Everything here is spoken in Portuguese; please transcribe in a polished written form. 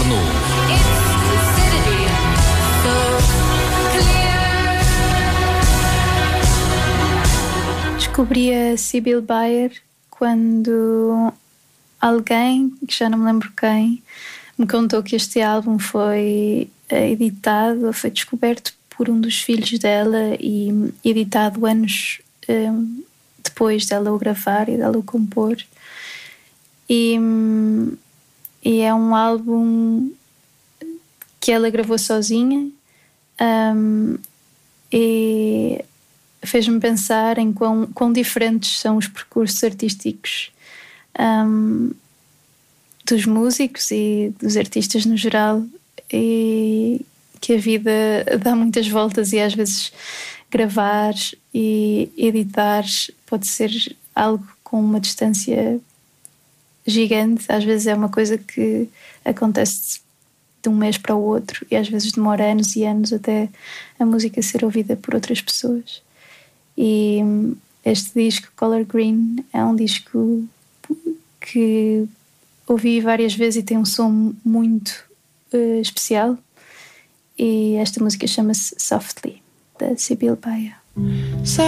no Descobri a Sibylle Bayer quando alguém, que já não me lembro quem, me contou que este álbum foi editado, foi descoberto por um dos filhos dela e editado anos depois dela o gravar e dela o compor. E é um álbum que ela gravou sozinha, e fez-me pensar em quão diferentes são os percursos artísticos dos músicos e dos artistas no geral, e que a vida dá muitas voltas e às vezes gravar e editar pode ser algo com uma distância gigante. Às vezes é uma coisa que acontece de um mês para o outro e às vezes demora anos e anos até a música ser ouvida por outras pessoas. E este disco, Color Green, é um disco que ouvi várias vezes e tem um som muito especial. E esta música chama-se Softly, da Sibylle Bayer.